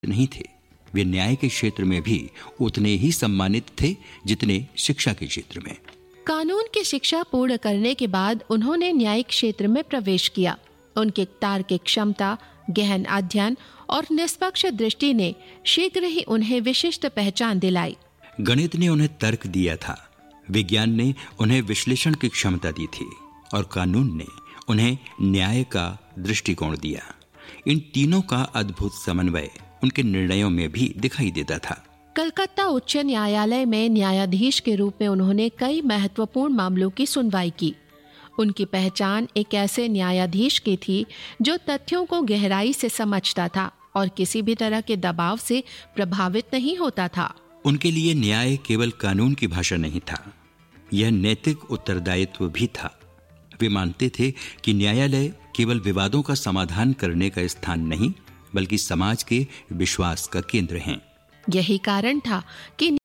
नहीं थे। वे न्याय के क्षेत्र में भी उतने ही सम्मानित थे जितने शिक्षा के क्षेत्र में। कानून की शिक्षा पूर्ण करने के बाद उन्होंने न्यायिक क्षेत्र में प्रवेश किया। उनकी तार्किक क्षमता, गहन अध्ययन और निष्पक्ष दृष्टि ने शीघ्र ही उन्हें विशिष्ट पहचान दिलाई। गणित ने उन्हें तर्क दिया था, विज्ञान ने उन्हें विश्लेषण की क्षमता दी थी और कानून ने उन्हें न्याय का दृष्टिकोण दिया। इन तीनों का अद्भुत समन्वय उनके निर्णयों में भी दिखाई देता था। कलकत्ता उच्च न्यायालय में न्यायाधीश के रूप में उन्होंने कई महत्वपूर्ण मामलों की सुनवाई की। उनकी पहचान एक ऐसे न्यायाधीश की थी जो तथ्यों को गहराई से समझता था और किसी भी तरह के दबाव से प्रभावित नहीं होता था। उनके लिए न्याय केवल कानून की भाषा नहीं था, यह नैतिक उत्तरदायित्व भी था। वे मानते थे कि न्यायालय केवल विवादों का समाधान करने का स्थान नहीं, बल्कि समाज के विश्वास का केंद्र है। यही कारण था कि